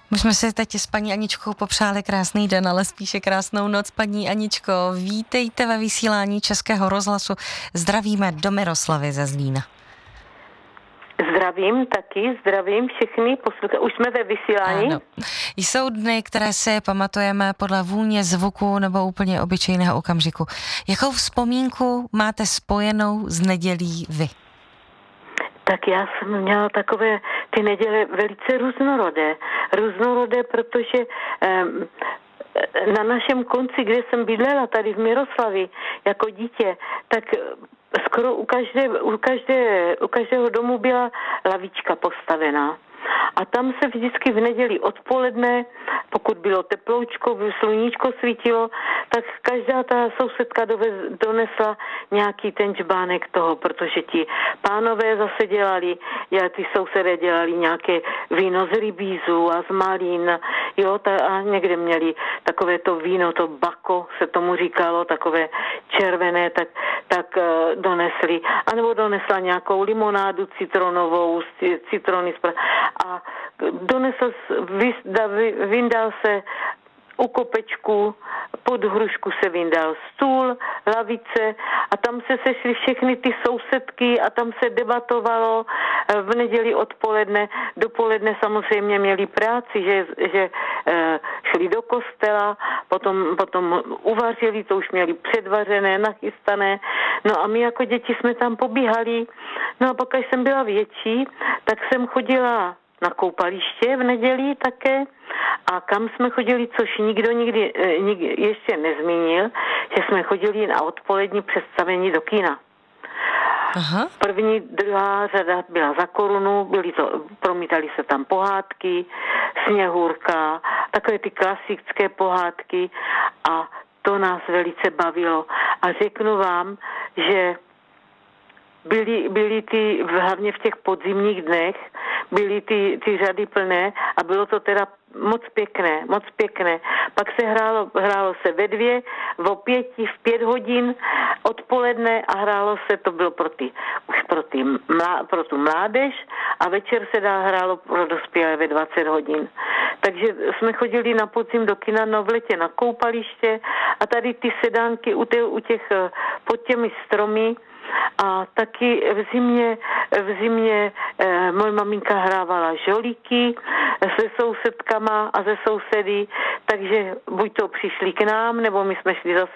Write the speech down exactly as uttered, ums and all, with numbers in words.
My jsme si teď s paní Aničkou popřáli krásný den, ale spíše krásnou noc. Paní Aničko, vítejte ve vysílání Českého rozhlasu. Zdravíme do Miroslavy ze Zlína. Zdravím taky, zdravím všechny posluchače. Už jsme ve vysílání? Ano. Jsou dny, které si pamatujeme podle vůně, zvuku nebo úplně obyčejného okamžiku. Jakou vzpomínku máte spojenou s nedělí vy? Tak já jsem měla takové ty neděle velice různorodé. Různorodé, protože um, na našem konci, kde jsem bydlela, tady v Miroslavi, jako dítě, tak skoro u, každé, u, každé, u každého domu byla lavička postavená. A tam se vždycky v neděli odpoledne, pokud bylo teploučko, sluníčko svítilo, tak každá ta sousedka dovez, donesla nějaký ten džbánek toho, protože ti pánové zase dělali, já, ty sousedé dělali nějaké víno z rybízu a z malín, jo, ta, a někde měli takové to víno, to bako se tomu říkalo, takové červené, tak, tak uh, donesli, anebo donesla nějakou limonádu citronovou, citrony a donesl, vyndal se u kopečku, pod hrušku se vyndal stůl, lavice a tam se sešly všechny ty sousedky a tam se debatovalo v neděli odpoledne. Dopoledne samozřejmě měli práci, že, že šli do kostela, potom, potom uvařili, to už měli předvařené, nachystané. No a my jako děti jsme tam pobíhali. No a pak, když jsem byla větší, tak jsem chodila na koupaliště v neděli také a kam jsme chodili, což nikdo nikdy, nikdy ještě nezmínil, že jsme chodili na odpolední představení do kina. Aha. První, druhá řada byla za korunu, byly to, promítali se tam pohádky, Sněhurka, takové ty klasické pohádky a to nás velice bavilo. A řeknu vám, že byly, byly ty, hlavně v těch podzimních dnech, byly ty, ty řady plné a bylo to teda moc pěkné, moc pěkné. Pak se hrálo, hrálo se ve dvě, v pěti, v pět hodin odpoledne a hrálo se, to bylo pro ty, už pro, ty, mlá, pro tu mládež a večer se dá hrálo pro dospělé ve dvacet hodin. Takže jsme chodili na podzim do kina, no v letě na koupaliště a tady ty sedánky u těch, u těch pod těmi stromy. A taky v zimě, v zimě eh, moje maminka hrávala žolíky se sousedkama a se sousedy, takže buď to přišli k nám, nebo my jsme šli zase